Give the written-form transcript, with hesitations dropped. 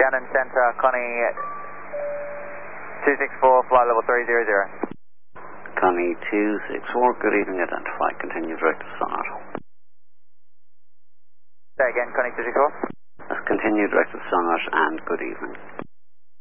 Shannon Centre, Connie 264, flight level 300. Connie 264, good evening, identify, continue direct to sonar. Say again, Connie 264. Continue direct to sonar and good evening.